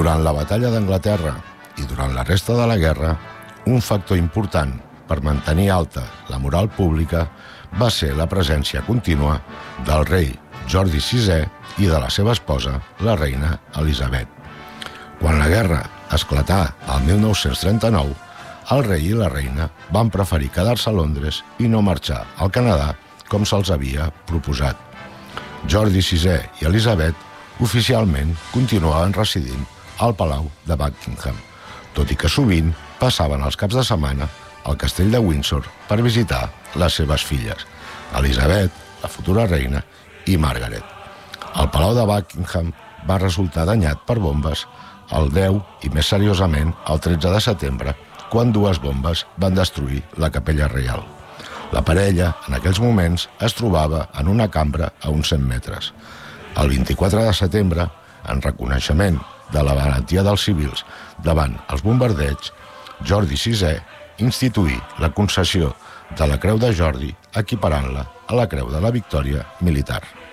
Durant la batalla d'Anglaterra i durant la resta de la guerra, un factor important per mantenir alta la moral pública va ser la presència contínua del rei Jordi VI i de la seva esposa, la reina Elisabet. Quan la guerra esclatà el 1939, el rei i la reina van preferir quedar-se a Londres i no marxar al Canadà com se'ls havia proposat. Jordi VI i Elisabet oficialment continuaven residint al Palau de Buckingham, tot i que sovint passaven els caps de setmana al castell de Windsor per visitar les seves filles, Elisabet, la futura reina, i Margaret. El Palau de Buckingham va resultar danyat per bombes el 10 i més seriosament el 13 de setembre, quan dues bombes van destruir la capella reial. La parella, en aquells moments, es trobava en una cambra a uns 100 metres. El 24 de setembre, en reconeixement de la valentia dels civils davant els bombardeigs, Jordi VI instituí la concessió de la Creu de Jordi, equiparant-la a la Creu de la Victòria militar.